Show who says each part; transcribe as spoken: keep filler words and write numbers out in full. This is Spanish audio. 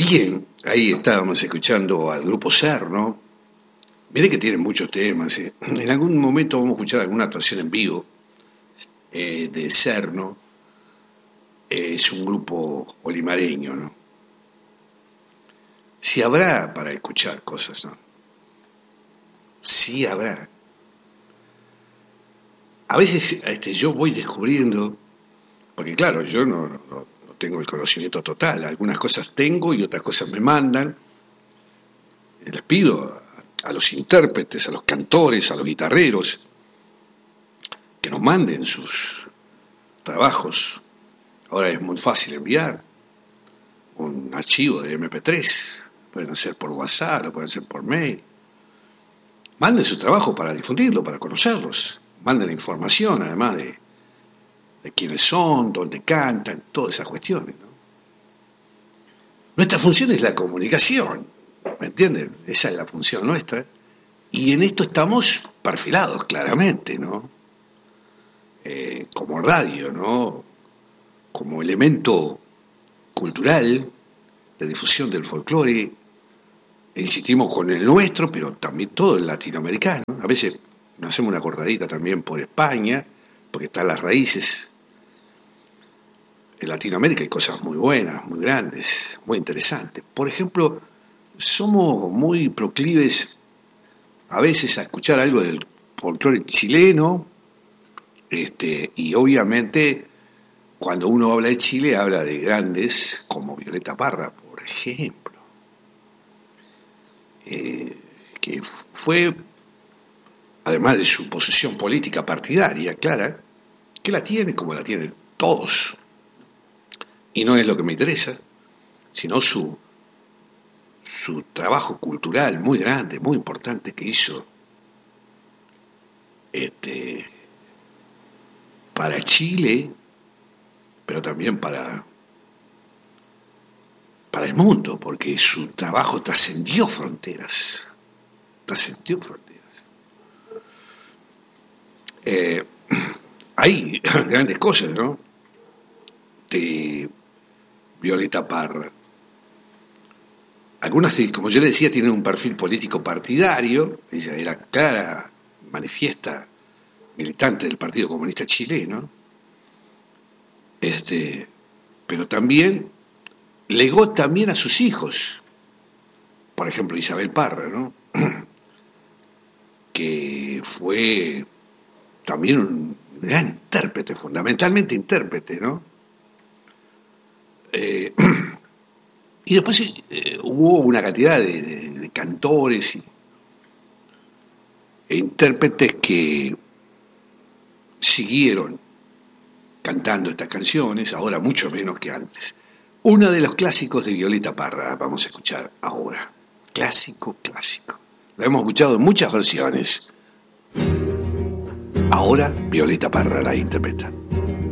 Speaker 1: Bien, ahí estábamos escuchando al grupo Cerno. Mire que tienen muchos temas. ¿eh? En algún momento vamos a escuchar alguna actuación en vivo eh, de Cerno. Eh, es un grupo olimareño, ¿no? Sí habrá para escuchar cosas, ¿no? Sí habrá. A veces este, yo voy descubriendo, porque claro, yo no, no, no tengo el conocimiento total. Algunas cosas tengo y otras cosas me mandan. Les pido a los intérpretes, a los cantores, a los guitarreros, que nos manden sus trabajos. Ahora es muy fácil enviar un archivo de eme pe tres, pueden hacer por WhatsApp, lo pueden hacer por mail. Manden su trabajo para difundirlo, para conocerlos. Manden información, además de, de quiénes son, dónde cantan, todas esas cuestiones, ¿no? Nuestra función es la comunicación, ¿me entienden? Esa es la función nuestra. Y en esto estamos perfilados claramente, ¿no? Eh, como radio, ¿no? Como elemento cultural de difusión del folclore. Insistimos con el nuestro, pero también todo el latinoamericano. A veces nos hacemos una cortadita también por España, porque están las raíces. En Latinoamérica hay cosas muy buenas, muy grandes, muy interesantes. Por ejemplo, somos muy proclives a veces a escuchar algo del folclore chileno, este, y obviamente cuando uno habla de Chile habla de grandes como Violeta Parra, por ejemplo, eh, que fue, además de su posición política partidaria clara, que la tiene como la tienen todos, y no es lo que me interesa, sino su su trabajo cultural muy grande, muy importante que hizo este, para Chile, pero también para, para el mundo, porque su trabajo trascendió fronteras, trascendió fronteras. Eh, hay grandes cosas, ¿no? De Violeta Parra. Algunas, como yo le decía, tienen un perfil político partidario. Ella era clara, manifiesta, militante del Partido Comunista Chileno. Este, pero también legó también a sus hijos. Por ejemplo, Isabel Parra, ¿no? Que fue también un gran intérprete, fundamentalmente intérprete, ¿no? Eh, Y después eh, hubo una cantidad de, de, de cantores y, e intérpretes que siguieron cantando estas canciones, ahora mucho menos que antes. Uno de los clásicos de Violeta Parra, vamos a escuchar ahora. Clásico, clásico. Lo hemos escuchado en muchas versiones. Ahora Violeta Parra la interpreta.